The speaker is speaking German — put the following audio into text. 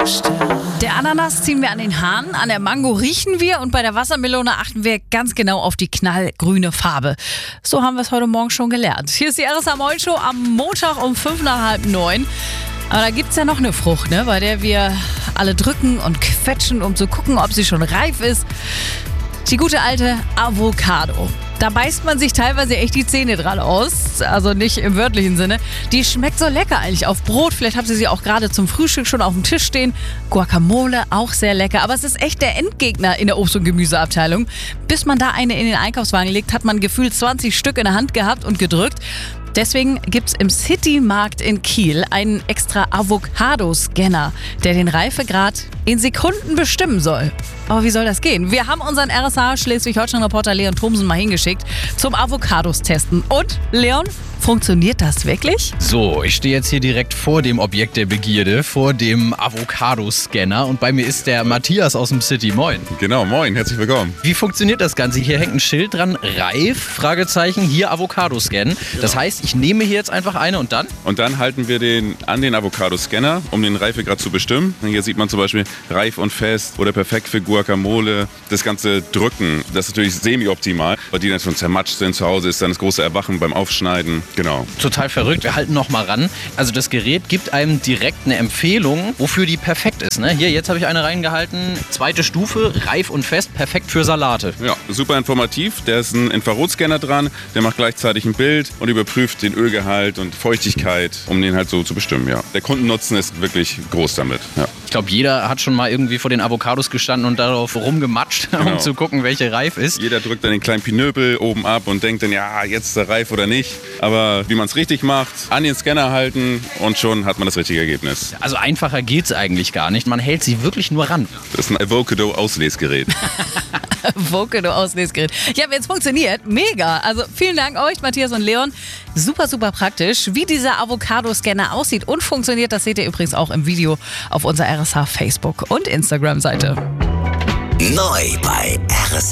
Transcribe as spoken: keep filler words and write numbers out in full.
Der Ananas ziehen wir an den Haaren, an der Mango riechen wir und bei der Wassermelone achten wir ganz genau auf die knallgrüne Farbe. So haben wir es heute Morgen schon gelernt. Hier ist die R S A Morning Show am Montag um fünf nach halb neun. Aber da gibt es ja noch eine Frucht, ne, bei der wir alle drücken und quetschen, um zu gucken, ob sie schon reif ist. Die gute alte Avocado. Da beißt man sich teilweise echt die Zähne dran aus, also nicht im wörtlichen Sinne. Die schmeckt so lecker eigentlich auf Brot. Vielleicht habt ihr sie auch gerade zum Frühstück schon auf dem Tisch stehen. Guacamole, auch sehr lecker. Aber es ist echt der Endgegner in der Obst- und Gemüseabteilung. Bis man da eine in den Einkaufswagen legt, hat man gefühlt zwanzig Stück in der Hand gehabt und gedrückt. Deswegen gibt es im City-Markt in Kiel einen extra Avocado-Scanner, der den Reifegrad in Sekunden bestimmen soll. Aber wie soll das gehen? Wir haben unseren R S A Schleswig-Holstein-Reporter Leon Thomsen mal hingeschickt zum Avocados testen. Und, Leon, funktioniert das wirklich? So, ich stehe jetzt hier direkt vor dem Objekt der Begierde, vor dem Avocado-Scanner. Und bei mir ist der Matthias aus dem City. Moin. Genau, moin, herzlich willkommen. Wie funktioniert das Ganze? Hier hängt ein Schild dran, reif, Fragezeichen, hier Avocado-Scan. Genau. Das heißt, ich nehme hier jetzt einfach eine und dann? Und dann halten wir den an den Avocado-Scanner, um den Reifegrad zu bestimmen. Hier sieht man zum Beispiel reif und fest oder perfekt für Guacamole. Das ganze Drücken, das ist natürlich semi-optimal, weil die dann schon zermatscht sind. Zu Hause ist dann das große Erwachen beim Aufschneiden. Genau. Total verrückt. Wir halten noch mal ran. Also das Gerät gibt einem direkt eine Empfehlung, wofür die perfekt ist. Ne? Hier, jetzt habe ich eine reingehalten. Zweite Stufe, reif und fest, perfekt für Salate. Ja, super informativ. Da ist ein Infrarotscanner dran, der macht gleichzeitig ein Bild und überprüft den Ölgehalt und Feuchtigkeit, um den halt so zu bestimmen. Ja. Der Kundennutzen ist wirklich groß damit. Ja. Ich glaube, jeder hat schon mal irgendwie vor den Avocados gestanden und darauf rumgematscht, genau, um zu gucken, welche reif ist. Jeder drückt dann den kleinen Pinöpel oben ab und denkt dann, ja, jetzt ist er reif oder nicht. Aber wie man es richtig macht, an den Scanner halten und schon hat man das richtige Ergebnis. Also einfacher geht's eigentlich gar nicht. Man hält sie wirklich nur ran. Das ist ein Avocado-Auslesgerät. Avocado-Auslesgerät. Ja, wenn es funktioniert, mega. Also vielen Dank euch, Matthias und Leon. Super, super praktisch. Wie dieser Avocado-Scanner aussieht und funktioniert, das seht ihr übrigens auch im Video auf unserer R S H Facebook- und Instagram-Seite. Neu bei R S